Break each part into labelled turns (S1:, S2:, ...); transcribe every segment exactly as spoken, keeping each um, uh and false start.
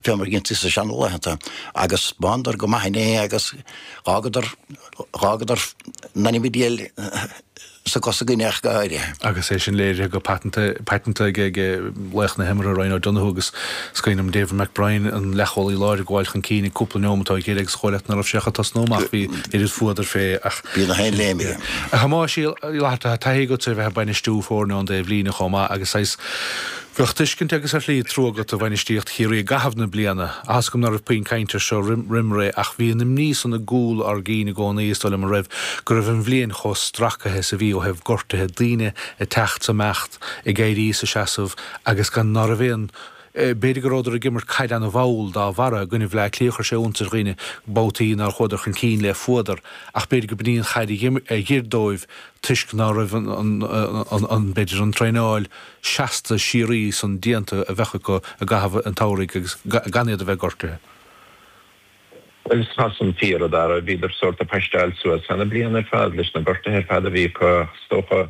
S1: Femar ginti sa sean lehanta agus bandar go maithné agus rágadar rágadar nanimidiel sa cosa gneach gaire.
S2: Agus é sin léir go patenta patenta ge lechna hemar a Ryan O'Donohugus scainam David McBrien an lecholaí láir gháilchan cíine cúpla nómatá géig schoileat na rafsechatas nóach bhí idir fuadar fé ach
S1: bí na hain léimi.
S2: A chamá síl láta taí go sa bheith baine stú fórna an Dave lína chomá agus sais Bheoch tuiscint agus ar lí trógat a bhainnistíocht chiaí gahabhna bliana, as gom nar a pein caintear seo rimré ach bhí nim níos an na gúil ar gína gcóna íostal am a raibh gur raibh an bhlion chos strachathe sa bhí ó hebh gortathe daoine i techt sa mecht i gaiirí sa seasamh agus gan nar a bhéon beidir goráidir a gimar caiid an a bháil dá bhara gunna bhle cléochar sé úntar riine bótaí nar chuidir chun cín le fuadar ach beidir go bníon chaid a ghir tuisc ná raibh an beidir an treináil seasta sirí san dianta a bhecha go a gahabh an táraigh agusganiad a bheith gortathe.
S3: Well, is pas an tír dar a bhíidir sort a peistáil suas anna bliana fad leis na gortathe fad a bhí go stocha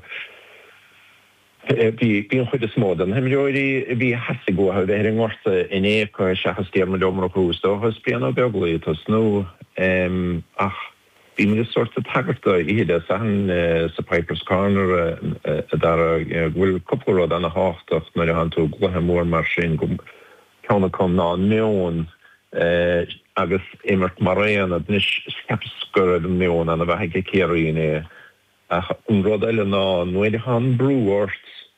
S3: Bhí bíon chuid is mód an himróirí bhí hasig go ha bheith an gharta in é go seachas tíarm domar chús dóchas bíon á beaglaí tá snú ach bhí me sort a tagarta iad sa han sa Piper's Corner a dar bhfuil cupúrad an a háchtach nar a han tú gluthe mór mar sin go ceanna com ná neon agus émart mar réan a dnis skepscurad an neon an a bheith céirí in é ach an rud eile ná nuidir han brúhort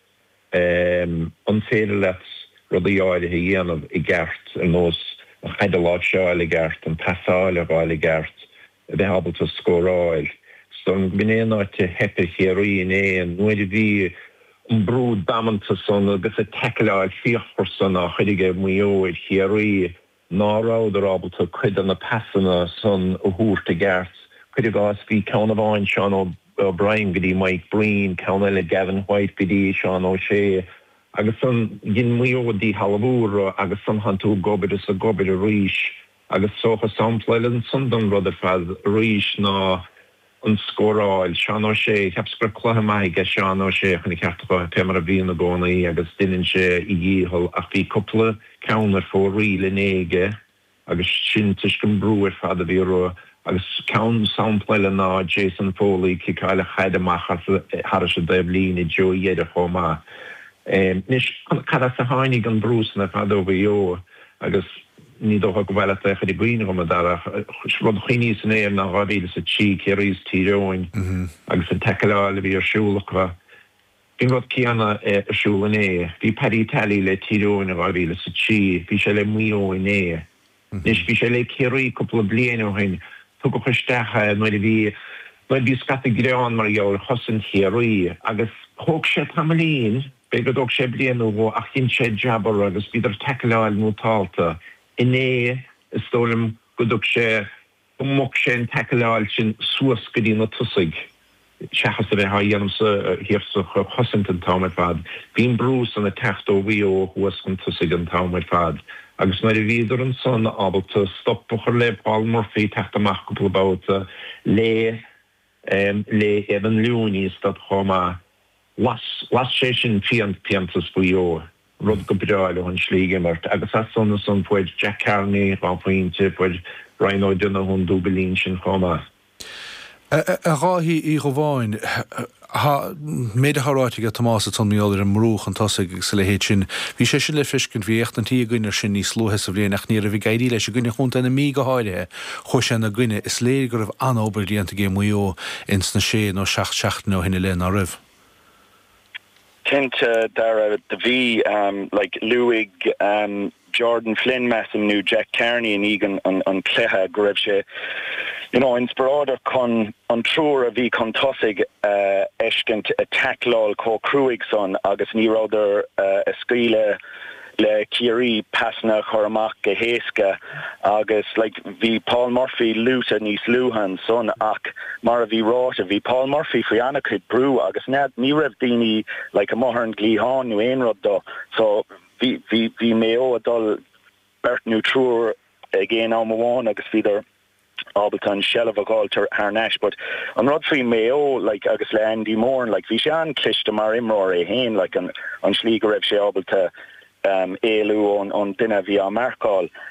S3: an féidir let rud í áirithe dhéanamh i gceart an nós a chaid a láid seáil i gceart an pasáil a gáil i gceart a bheith abal a scóráil. So an gbinéan áite hepa chéirí in é an nuidir bhí an brú damananta son agus a teiceáil fiochar son a chuidige muoid chéirí náráidir abal a chuid an na pasanna son a húirt i gceart chuidir gás bhí ceanna bháin seán ó Brian godi Mike Breen, Caunella Gavin White godi Sean O'Shea, agus son gin muo di halabúr agus son hantu gobid is a gobid a ríis agus socha sampleil an sundan rud a fad ríis ná an scóráil Sean O'Shea, hebsgur cluthe mai ge Sean O'Shea chun i ceartcha pemar a bhíon na gcónaí agus duine sé i dhíhol ach bhí cúpla caunar fó riil in éige agus sin tuiscin brúir fad a bhí ro agus caun sampleile ná Jason Foley ciáile chaide machchas har se deblin i jo idir chomá. Nis cara sa háinnig an brús na fadó bhío agus ní dó go bhile chud i bhuiine go dar rud chiní san éir na ravíle sa tí céirís tíróin agus an teáile bhí arsúlachha. Bhín rud ceanna arsúlan é, bhí pedí talí le tíróin a ravíle sa tí, bhí se le muo in é. Nis bhí se le céirí cúpla bliana ó hain tu go chuistecha nuair a bhí nuair bhí scata greán mar gheall chosan chéirí agus thóg sé tamlín be go dóg sé blianú go ach chin sé jabbar agus bíidir teáil nótáilta in é is tórim go dóg sé go moc sé an teáil sin suas go dtí na tusaigh seachas a bheith ha dhéanam sa hiarsa chosan an táid fad. Bhín brús an a techt ó bhío huas an tusaigh an táid fad. agus na víidir an son ábalta stoppa chu le Paul Murphy techt amach go báta le le evan lúní stad chomá las las sé sin fiant piantas buo rud go breáil an slíige mart agus as son son puid Jack Carney rápointe puid Ryan O'Donoghue dúbelín sin chomá.
S2: A ráhí í go bháin méidir háráitige Tomás tan míáidir an mrúch an tosaigh sa le héit sin. Bhí sé sin le fiscin bhíocht an tí gcuinear sin níos slóthe sa bblion nach níar a bhí gaiidí leis gcuine chunta na mí go háirithe chu sé na gcuine is léir go raibh anóbair díanta gé muo ins na sé nó seach seach nó hinna le na rih.
S4: Tint dar the V um like Louis um Jordan Flynn Massam new Jack Carney and Egan on on Cleha Grevche. You know, inspirator con on trúr a bhí con tosig uh, eshkent a taclol có cruig son agus ní roidir uh, a scaile le Ciarí pasna choramach go héasca agus like bhí Paul Murphy lúta níos luúhan son ach mar a bhí ráta bhí Paul Murphy faoi anna chud brú agus nad ní raibh daoine like a mothern glíán nó aon rud do so bhí bhí bhí méo a dul bert nó trúr agéin am amháin agus bhíidir Alberton shell of a galter harnash but I'm not free mayo like agus Andy Moore like vi an clichte mar imror hain like an an slíger ef sé able to um, éú on on duine bhí an marcáil